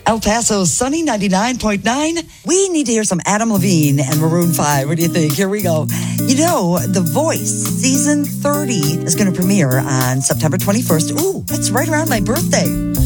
El Paso's sunny 99.9. We need to hear some Adam Levine and Maroon 5. What do you think? Here we go. You know, The Voice season 30 is going to premiere on September 21st. Ooh, it's right around my birthday.